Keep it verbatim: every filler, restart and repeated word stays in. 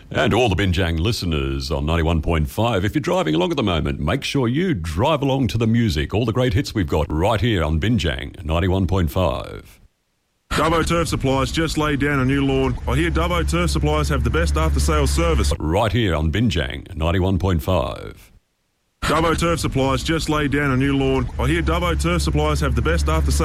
And all the Binjang listeners on ninety-one point five, if you're driving along at the moment, make sure you drive along to the music. All the great hits we've got right here on Binjang ninety-one point five. Dubbo Turf Supplies just laid down a new lawn. I hear Dubbo Turf Supplies have the best after-sales service. Right here on Binjang ninety-one point five. Dubbo Turf Supplies just laid down a new lawn. I hear Dubbo Turf Supplies have the best after-sales